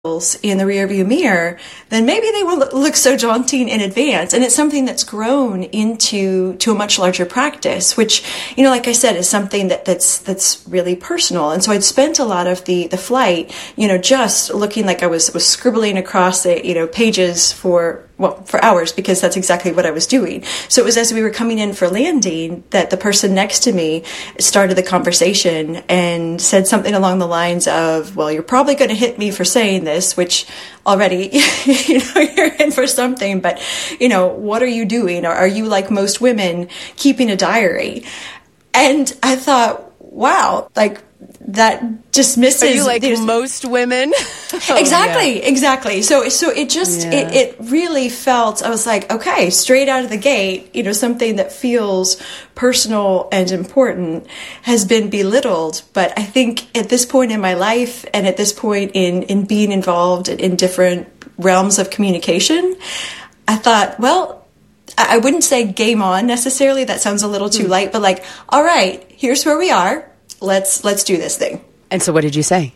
in the rearview mirror, then maybe they won't look so daunting in advance. And it's something that's grown into a much larger practice, which, like I said, is something that's really personal. And so I'd spent a lot of the flight, just looking like I was scribbling across the, pages for hours, because that's exactly what I was doing. So it was as we were coming in for landing that the person next to me started the conversation and said something along the lines of, well, you're probably going to hit me for saying this, which already, you're in for something, but, what are you doing? Or are you, like most women, keeping a diary? And I thought, wow, like, that dismisses. Are you like most women? Exactly. So it just, it really felt, I was like, okay, straight out of the gate, something that feels personal and important has been belittled. But I think at this point in my life, and at this point in being involved in different realms of communication, I thought, well, I wouldn't say game on necessarily. That sounds a little too light, but like, all right, here's where we are. Let's do this thing. And so what did you say?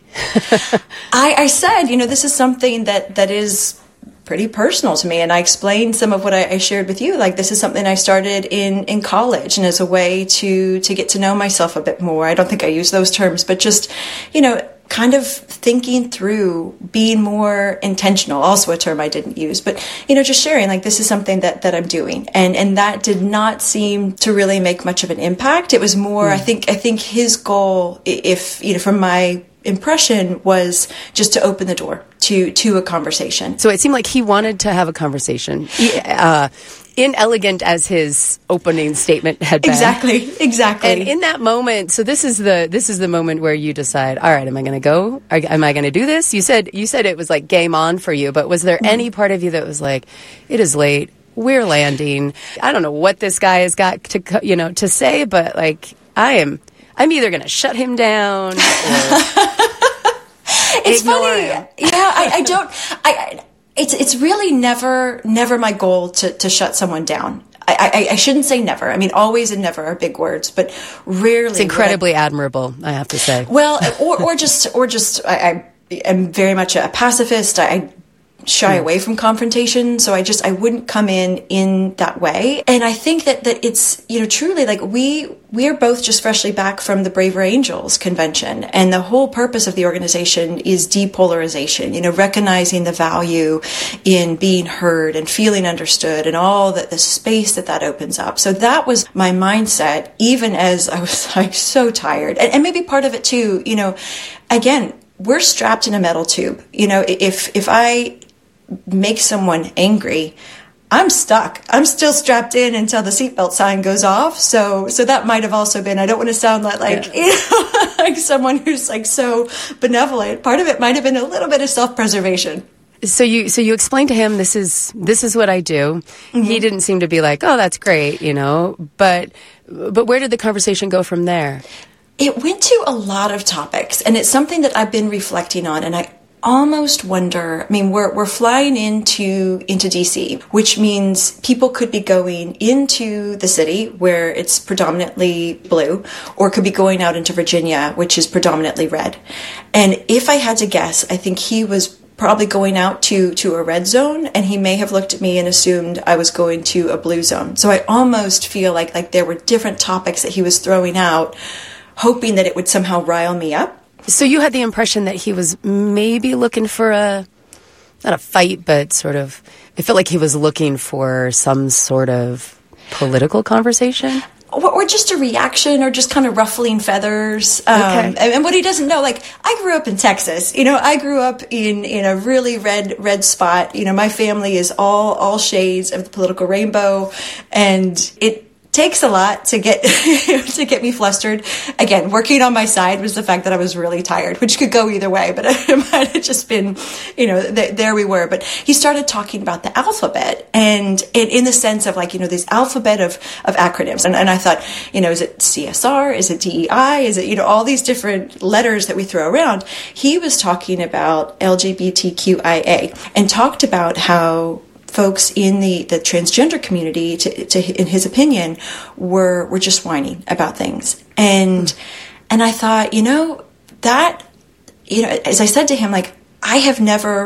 I said, this is something that is pretty personal to me. And I explained some of what I shared with you. Like, this is something I started in college, and as a way to get to know myself a bit more. I don't think I use those terms, but just, kind of thinking through being more intentional, also a term I didn't use, but, just sharing, like, this is something that I'm doing. And that did not seem to really make much of an impact. It was more, I think his goal, if, from my impression, was just to open the door to a conversation. So it seemed like he wanted to have a conversation. Inelegant as his opening statement had been. Exactly. And in that moment, so this is the moment where you decide, all right, am I going to go? Am I going to do this? You said it was like game on for you, but was there any part of you that was like, it is late, we're landing, I don't know what this guy has got to say, but like, I'm either going to shut him down or it's ignore funny. him. Yeah, It's really never my goal to shut someone down. I shouldn't say never. I mean, always and never are big words, but rarely. It's incredibly admirable, I have to say. Well, or just I am very much a pacifist. I shy away from confrontation, so I wouldn't come in that way. And I think that it's, truly like we are both just freshly back from the Braver Angels convention, and the whole purpose of the organization is depolarization, recognizing the value in being heard and feeling understood and all that the space that opens up. So that was my mindset, even as I was like so tired. And maybe part of it too, again, we're strapped in a metal tube. If I make someone angry, I'm stuck. I'm still strapped in until the seatbelt sign goes off. So that might have also been, I don't want to sound like like someone who's like so benevolent. Part of it might have been a little bit of self-preservation. So you explained to him, this is what I do. Mm-hmm. He didn't seem to be like, oh, that's great, but where did the conversation go from there? It went to a lot of topics, and it's something that I've been reflecting on, and I almost wonder, I mean, we're flying into DC, which means people could be going into the city where it's predominantly blue, or could be going out into Virginia, which is predominantly red. And if I had to guess, I think he was probably going out to a red zone, and he may have looked at me and assumed I was going to a blue zone. So I almost feel like there were different topics that he was throwing out, hoping that it would somehow rile me up. So you had the impression that he was maybe looking for not a fight, but sort of, it felt like he was looking for some sort of political conversation? Or just a reaction, or just kind of ruffling feathers. Okay. And what he doesn't know, like, I grew up in Texas. I grew up in a really red spot. My family is all shades of the political rainbow, and it takes a lot to get me flustered. Again, working on my side was the fact that I was really tired, which could go either way, but it might have just been, there we were. But he started talking about the alphabet, and in the sense of like, this alphabet of acronyms. And I thought, is it CSR? Is it DEI? Is it, all these different letters that we throw around? He was talking about LGBTQIA, and talked about how folks in the transgender community, in his opinion, were just whining about things. And I thought, as I said to him, like, I have never